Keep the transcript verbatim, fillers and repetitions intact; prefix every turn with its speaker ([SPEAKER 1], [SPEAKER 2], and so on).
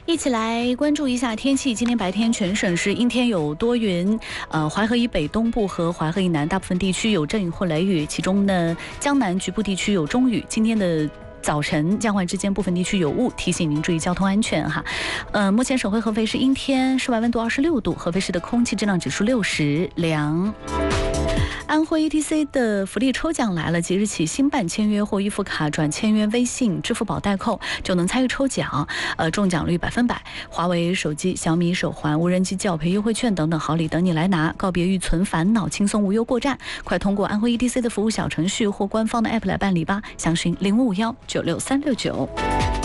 [SPEAKER 1] 一起来关注一下天气。今天白天全省是阴天有多云，呃，淮河以北东部和淮河以南大部分地区有阵雨或雷雨，其中呢，江南局部地区有中雨。今天的早晨江淮之间部分地区有雾，提醒您注意交通安全哈。呃，目前省会合肥是阴天，室外温度二十六度，合肥市的空气质量指数六十，凉。安徽 E T C 的福利抽奖来了，即日起新办签约或预付卡转签约微信、支付宝代扣就能参与抽奖，呃，中奖率百分百。华为手机、小米手环、无人机教培优惠券等等好礼等你来拿，告别预存烦恼，轻松无忧过站。快通过安徽 E T C 的服务小程序或官方的 app 来办理吧，详询零五五幺九六三六九。